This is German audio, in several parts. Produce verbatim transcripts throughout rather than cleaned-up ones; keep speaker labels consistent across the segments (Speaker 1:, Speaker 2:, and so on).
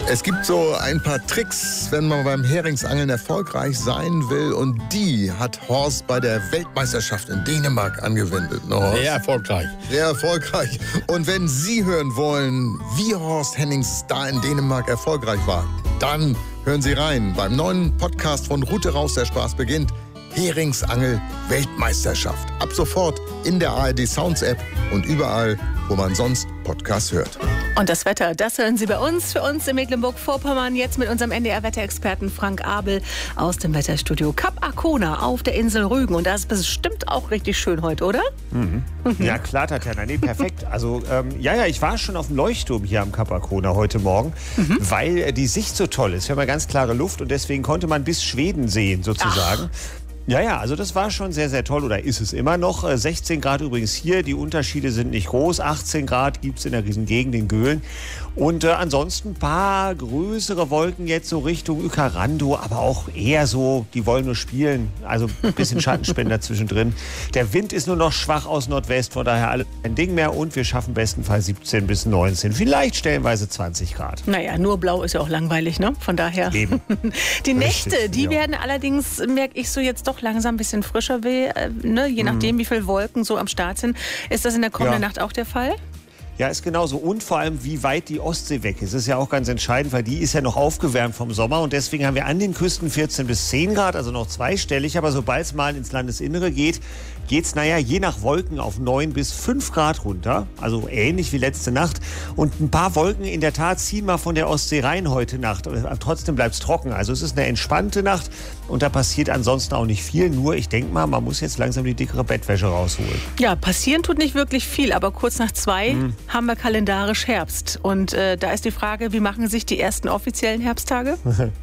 Speaker 1: Es gibt so ein paar Tricks, wenn man beim Heringsangeln erfolgreich sein will. Und die hat Horst bei der Weltmeisterschaft in Dänemark angewendet. Ne, Horst?
Speaker 2: Sehr erfolgreich.
Speaker 1: Sehr erfolgreich. Und wenn Sie hören wollen, wie Horst Hennings da in Dänemark erfolgreich war, dann hören Sie rein beim neuen Podcast von Rute raus, der Spaß beginnt. Heringsangel Weltmeisterschaft. Ab sofort in der A R D Sounds App und überall, wo man sonst Podcasts hört.
Speaker 3: Und das Wetter, das hören Sie bei uns, für uns in Mecklenburg-Vorpommern, jetzt mit unserem N D R-Wetterexperten Frank Abel aus dem Wetterstudio Kap Arkona auf der Insel Rügen. Und das ist bestimmt auch richtig schön heute, oder?
Speaker 4: Mhm. Ja, klar, Tatjana, nee, perfekt. Also, ähm, ja, ja, ich war schon auf dem Leuchtturm hier am Kap Arkona heute Morgen, mhm. weil äh, die Sicht so toll ist. Wir haben ja ganz klare Luft und deswegen konnte man bis Schweden sehen, sozusagen. Ach. Ja, ja, also das war schon sehr, sehr toll oder ist es immer noch. sechzehn Grad übrigens hier, die Unterschiede sind nicht groß. achtzehn Grad gibt es in der Riesengegend, in Göhlen. Und äh, ansonsten ein paar größere Wolken jetzt so Richtung Ukarando, aber auch eher so, die wollen nur spielen. Also ein bisschen Schattenspender zwischendrin. Der Wind ist nur noch schwach aus Nordwest, von daher alles kein Ding mehr. Und wir schaffen bestenfalls siebzehn bis neunzehn, vielleicht stellenweise zwanzig Grad.
Speaker 3: Naja, nur blau ist ja auch langweilig, ne? Von daher.
Speaker 4: Eben.
Speaker 3: Die Nächte,
Speaker 4: Richtig,
Speaker 3: die
Speaker 4: ja.
Speaker 3: werden allerdings, merke ich so, jetzt doch langsam ein bisschen frischer, will, äh, ne? Je nachdem, mhm. wie viele Wolken so am Start sind. Ist das in der kommenden
Speaker 4: Ja.
Speaker 3: Nacht auch der Fall?
Speaker 4: Ja, ist genauso. Und vor allem, wie weit die Ostsee weg ist. Das ist ja auch ganz entscheidend, weil die ist ja noch aufgewärmt vom Sommer. Und deswegen haben wir an den Küsten vierzehn bis zehn Grad, also noch zweistellig. Aber sobald es mal ins Landesinnere geht, geht es, naja, je nach Wolken auf neun bis fünf Grad runter. Also ähnlich wie letzte Nacht. Und ein paar Wolken in der Tat ziehen mal von der Ostsee rein heute Nacht. Aber trotzdem bleibt es trocken. Also es ist eine entspannte Nacht. Und da passiert ansonsten auch nicht viel. Nur, ich denke mal, man muss jetzt langsam die dickere Bettwäsche rausholen.
Speaker 3: Ja, passieren tut nicht wirklich viel. Aber kurz nach zwei mhm. haben wir kalendarisch Herbst. Und äh, da ist die Frage, wie machen sich die ersten offiziellen Herbsttage?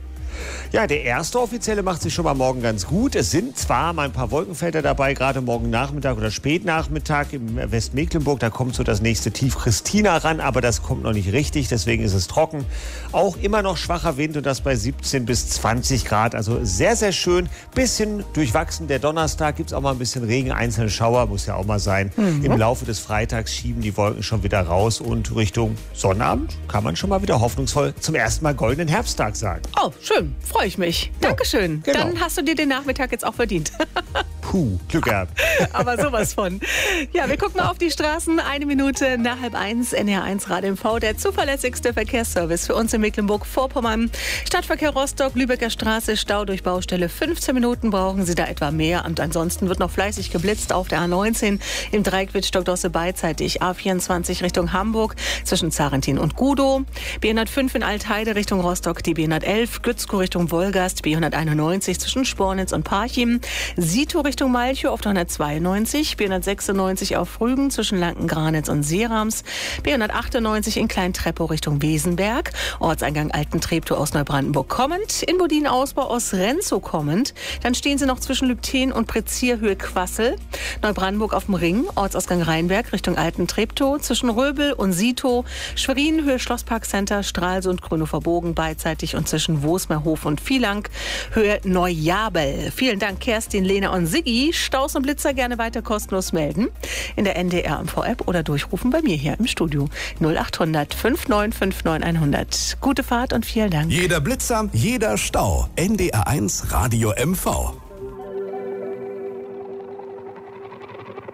Speaker 4: Ja, der erste offizielle macht sich schon mal morgen ganz gut. Es sind zwar mal ein paar Wolkenfelder dabei, gerade morgen Nachmittag oder Spätnachmittag im Westmecklenburg. Da kommt so das nächste Tief Christina ran, aber das kommt noch nicht richtig, deswegen ist es trocken. Auch immer noch schwacher Wind und das bei siebzehn bis zwanzig Grad. Also sehr, sehr schön. Bisschen durchwachsen. Der Donnerstag gibt es auch mal ein bisschen Regen, einzelne Schauer, muss ja auch mal sein. Mhm. Im Laufe des Freitags schieben die Wolken schon wieder raus und Richtung Sonnabend kann man schon mal wieder hoffnungsvoll zum ersten Mal goldenen Herbsttag sagen.
Speaker 3: Oh, schön. Freue ich mich. Ja, Dankeschön.
Speaker 4: Genau.
Speaker 3: Dann hast du dir den Nachmittag jetzt auch verdient.
Speaker 4: Puh, Glück gehabt.
Speaker 3: Aber sowas von. Ja, wir gucken mal auf die Straßen. Eine Minute nach halb eins. N R eins Rad M V, der zuverlässigste Verkehrsservice für uns in Mecklenburg-Vorpommern. Stadtverkehr Rostock, Lübecker Straße, Stau durch Baustelle. fünfzehn Minuten brauchen Sie da etwa mehr. Und ansonsten wird noch fleißig geblitzt auf der A neunzehn im Dreieck Wittstock-Dosse beidseitig. A vierundzwanzig Richtung Hamburg zwischen Zarentin und Gudow. B hundertfünf in Altheide Richtung Rostock. Die B hundertelf Gützkow Richtung Wolgast. B hunderteinundneunzig zwischen Spornitz und Parchim. Sito Richtung Malchow auf der hundertzweiundneunzig. B hundertsechsundneunzig auf Rügen zwischen Lanken-Granitz und Seerams. B hundertachtundneunzig in Klein-Treppow Richtung Wesenberg. Ortseingang Alten-Treptow aus Neubrandenburg kommend. In Bodin-Ausbau aus Renzow kommend. Dann stehen Sie noch zwischen Lübten und Prezierhöhe Quassel. Neubrandenburg auf dem Ring. Ortsausgang Rheinberg Richtung Alten-Treptow. Zwischen Röbel und Sito. Schwerin Höhe Schlossparkcenter. Stralsund Grünhofer Bogen beidseitig und zwischen Wosmerhof und Vielank Höhe Neujabel. Vielen Dank Kerstin, Lena und Siggi. Staus und Blitzer gerne weiter kostenlos melden. In der N D R M V-App oder durchrufen bei mir hier im Studio. null acht hundert fünf neun fünf neun hundert. Gute Fahrt und vielen Dank.
Speaker 5: Jeder Blitzer, jeder Stau. N D R eins Radio M V.